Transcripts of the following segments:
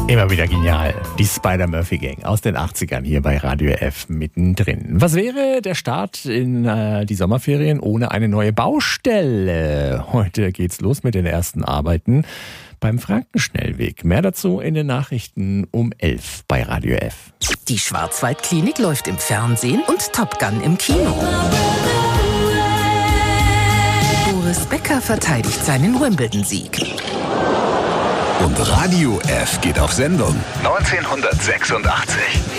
Immer wieder genial. Die Spider-Murphy-Gang aus den 80ern hier bei Radio F mittendrin. Was wäre der Start in die Sommerferien ohne eine neue Baustelle? Heute geht's los mit den ersten Arbeiten beim Frankenschnellweg. Mehr dazu in den Nachrichten um 11 bei Radio F. Die Schwarzwaldklinik läuft im Fernsehen und Top Gun im Kino. Boris Becker verteidigt seinen Wimbledon-Sieg. Und Radio F geht auf Sendung 1986.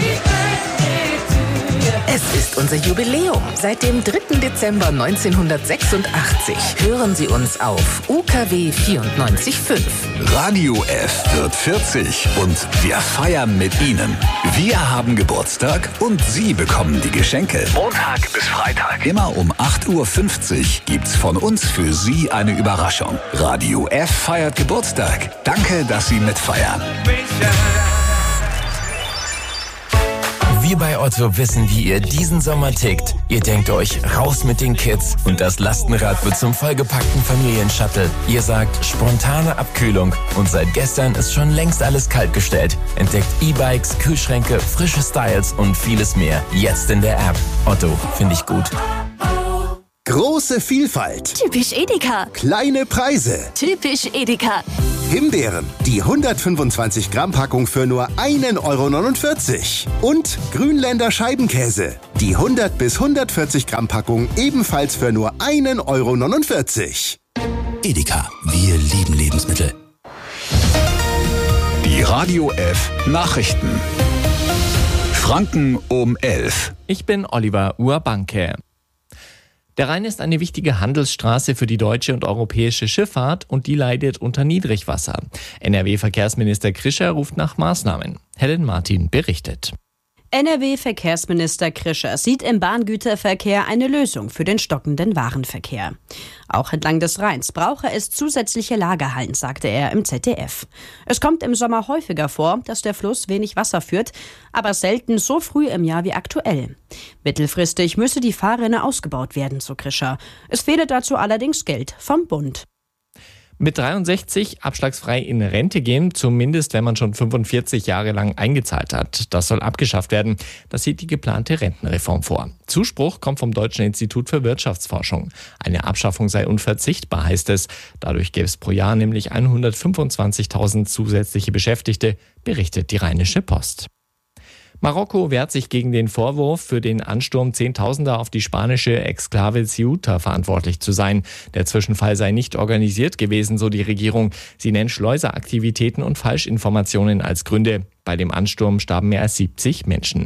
Es ist unser Jubiläum. Seit dem 3. Dezember 1986 hören Sie uns auf UKW 94.5. Radio F wird 40 und wir feiern mit Ihnen. Wir haben Geburtstag und Sie bekommen die Geschenke. Montag bis Freitag. Immer um 8.50 Uhr gibt's von uns für Sie eine Überraschung. Radio F feiert Geburtstag. Danke, dass Sie mitfeiern. Wir bei Otto wissen, wie ihr diesen Sommer tickt. Ihr denkt euch, raus mit den Kids und das Lastenrad wird zum vollgepackten Familienshuttle. Ihr sagt, spontane Abkühlung und seit gestern ist schon längst alles kaltgestellt. Entdeckt E-Bikes, Kühlschränke, frische Styles und vieles mehr. Jetzt in der App. Otto, finde ich gut. Große Vielfalt. Typisch Edeka. Kleine Preise. Typisch Edeka. Himbeeren, die 125 Gramm Packung für nur 1,49 €. Und Grünländer Scheibenkäse, die 100 bis 140 Gramm Packung ebenfalls für nur 1,49 €. Edeka, wir lieben Lebensmittel. Die Radio F Nachrichten. Franken um 11. Ich bin Oliver Urbanke. Der Rhein ist eine wichtige Handelsstraße für die deutsche und europäische Schifffahrt und die leidet unter Niedrigwasser. NRW-Verkehrsminister Krischer ruft nach Maßnahmen. Helen Martin berichtet. NRW-Verkehrsminister Krischer sieht im Bahngüterverkehr eine Lösung für den stockenden Warenverkehr. Auch entlang des Rheins brauche es zusätzliche Lagerhallen, sagte er im ZDF. Es kommt im Sommer häufiger vor, dass der Fluss wenig Wasser führt, aber selten so früh im Jahr wie aktuell. Mittelfristig müsse die Fahrrinne ausgebaut werden, so Krischer. Es fehle dazu allerdings Geld vom Bund. Mit 63 abschlagsfrei in Rente gehen, zumindest wenn man schon 45 Jahre lang eingezahlt hat. Das soll abgeschafft werden. Das sieht die geplante Rentenreform vor. Zuspruch kommt vom Deutschen Institut für Wirtschaftsforschung. Eine Abschaffung sei unverzichtbar, heißt es. Dadurch gäbe es pro Jahr nämlich 125.000 zusätzliche Beschäftigte, berichtet die Rheinische Post. Marokko wehrt sich gegen den Vorwurf, für den Ansturm Zehntausender auf die spanische Exklave Ceuta verantwortlich zu sein. Der Zwischenfall sei nicht organisiert gewesen, so die Regierung. Sie nennt Schleuseraktivitäten und Falschinformationen als Gründe. Bei dem Ansturm starben mehr als 70 Menschen.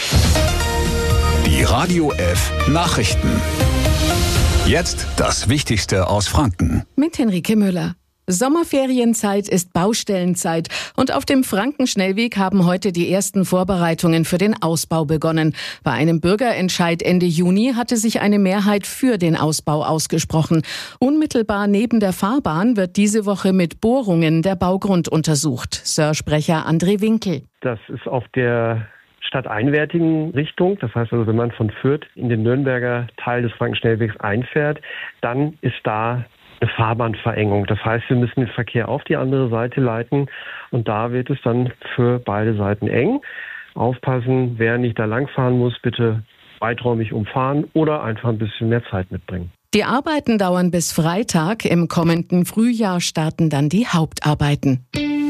Die Radio F Nachrichten. Jetzt das Wichtigste aus Franken. Mit Henrike Müller. Sommerferienzeit ist Baustellenzeit und auf dem Frankenschnellweg haben heute die ersten Vorbereitungen für den Ausbau begonnen. Bei einem Bürgerentscheid Ende Juni hatte sich eine Mehrheit für den Ausbau ausgesprochen. Unmittelbar neben der Fahrbahn wird diese Woche mit Bohrungen der Baugrund untersucht. Sir-Sprecher André Winkel. Das ist auf der stadteinwärtigen Richtung. Das heißt also, wenn man von Fürth in den Nürnberger Teil des Frankenschnellwegs einfährt, dann ist da eine Fahrbahnverengung. Das heißt, wir müssen den Verkehr auf die andere Seite leiten und da wird es dann für beide Seiten eng. Aufpassen, wer nicht da langfahren muss, bitte weiträumig umfahren oder einfach ein bisschen mehr Zeit mitbringen. Die Arbeiten dauern bis Freitag. Im kommenden Frühjahr starten dann die Hauptarbeiten.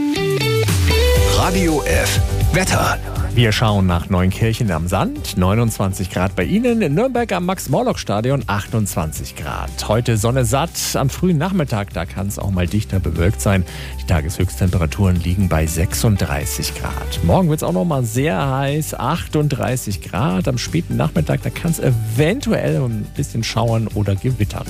Radio F Wetter. Wir schauen nach Neunkirchen am Sand, 29 Grad bei Ihnen, in Nürnberg am Max-Morlock-Stadion 28 Grad. Heute Sonne satt, am frühen Nachmittag, da kann es auch mal dichter bewölkt sein. Die Tageshöchsttemperaturen liegen bei 36 Grad. Morgen wird es auch noch mal sehr heiß, 38 Grad. Am späten Nachmittag, da kann es eventuell ein bisschen schauern oder gewittern.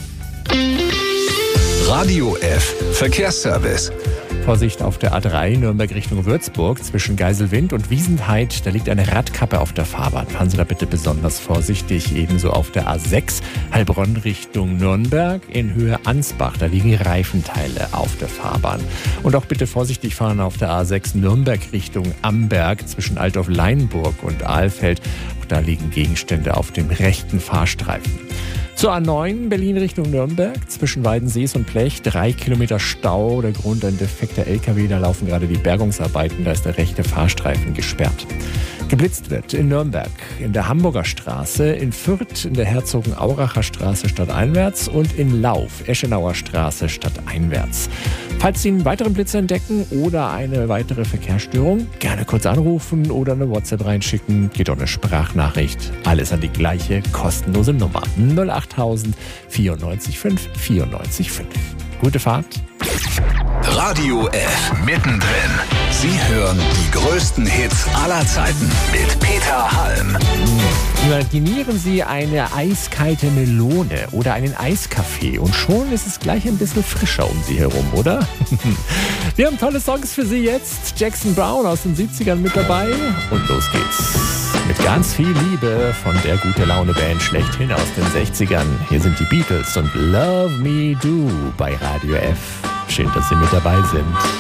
Radio F Verkehrsservice. Vorsicht auf der A3 Nürnberg Richtung Würzburg zwischen Geiselwind und Wiesenheid. Da liegt eine Radkappe auf der Fahrbahn. Fahren Sie da bitte besonders vorsichtig. Ebenso auf der A6 Heilbronn Richtung Nürnberg in Höhe Ansbach. Da liegen Reifenteile auf der Fahrbahn. Und auch bitte vorsichtig fahren auf der A6 Nürnberg Richtung Amberg zwischen Altdorf-Leinburg und Ahlfeld. Auch da liegen Gegenstände auf dem rechten Fahrstreifen. Zur A9 Berlin Richtung Nürnberg, zwischen Weidensees und Blech, 3 Kilometer Stau. Der Grund ein defekter LKW, da laufen gerade die Bergungsarbeiten, da ist der rechte Fahrstreifen gesperrt. Geblitzt wird in Nürnberg, in der Hamburger Straße, in Fürth, in der Herzogenauracher Straße stadteinwärts und in Lauf, Eschenauer Straße stadteinwärts. Falls Sie einen weiteren Blitz entdecken oder eine weitere Verkehrsstörung, gerne kurz anrufen oder eine WhatsApp reinschicken. Geht auch eine Sprachnachricht. Alles an die gleiche kostenlose Nummer. 08000 94 5 94 5. Gute Fahrt. Radio F mittendrin. Sie hören die größten Hits aller Zeiten mit Peter Halm. Imaginieren Sie eine eiskalte Melone oder einen Eiskaffee und schon ist es gleich ein bisschen frischer um Sie herum, oder? Wir haben tolle Songs für Sie jetzt. Jackson Brown aus den 70ern mit dabei und los geht's. Mit ganz viel Liebe von der Gute-Laune-Band schlechthin aus den 60ern. Hier sind die Beatles und Love Me Do bei Radio F. Schön, dass Sie mit dabei sind.